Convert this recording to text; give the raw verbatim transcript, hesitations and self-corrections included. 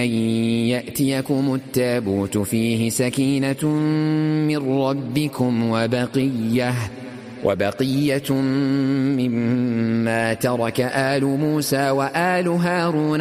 يأتيكم التابوت فيه سكينة من ربكم وبقية, وبقية مما ترك آل موسى وآل هارون